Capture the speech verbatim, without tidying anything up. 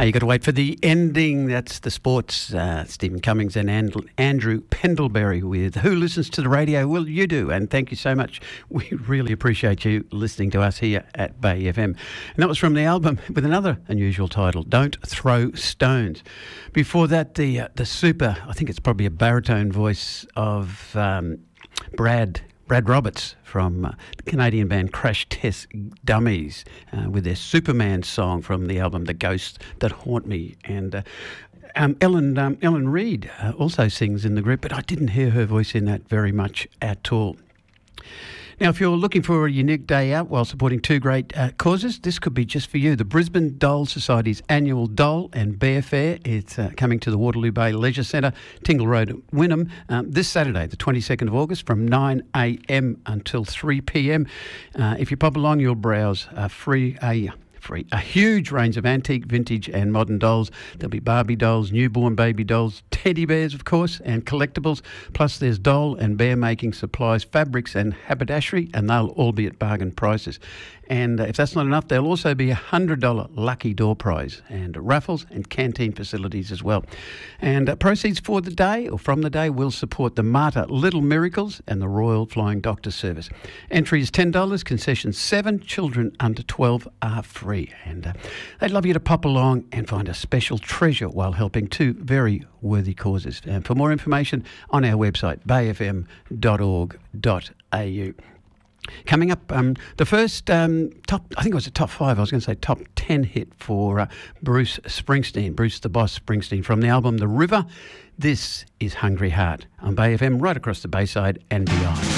you got to wait for the ending. That's the sports. Uh, Stephen Cummings and And- Andrew Pendlebury with Who Listens to the Radio? Well, you do, and thank you so much. We really appreciate you listening to us here at Bay F M. And that was from the album with another unusual title, Don't Throw Stones. Before that, the uh, the super, I think it's probably a baritone voice of um, Brad Brad Roberts from uh, the Canadian band Crash Test Dummies uh, with their Superman song from the album The Ghosts That Haunt Me. And uh, um, Ellen um, Ellen Reid uh, also sings in the group, but I didn't hear her voice in that very much at all. Now, if you're looking for a unique day out while supporting two great uh, causes, this could be just for you. The Brisbane Dole Society's annual Dole and Bear Fair. It's uh, coming to the Waterloo Bay Leisure Centre, Tingle Road, Wynnum, um, this Saturday, the twenty-second of August, from nine a m until three p m. Uh, if you pop along, you'll browse a free a free a huge range of antique, vintage and modern dolls. There'll be Barbie dolls, newborn baby dolls, teddy bears, of course, and collectibles. Plus there's doll and bear making supplies, fabrics and haberdashery, and they'll all be at bargain prices. And uh, if that's not enough, there'll also be a one hundred dollars lucky door prize and raffles and canteen facilities as well. And uh, proceeds for the day or from the day will support the Mater Little Miracles and the Royal Flying Doctor Service. Entry is ten dollars, concessions seven dollars, children under twelve are free. And uh, they'd love you to pop along and find a special treasure while helping two very worthy causes. And for more information, on our website, bay f m dot org dot a u. Coming up, um, the first um, top, I think it was a top five, I was going to say top ten hit for uh, Bruce Springsteen, Bruce the Boss Springsteen, from the album The River. This is Hungry Heart on Bay F M, right across the Bayside and beyond.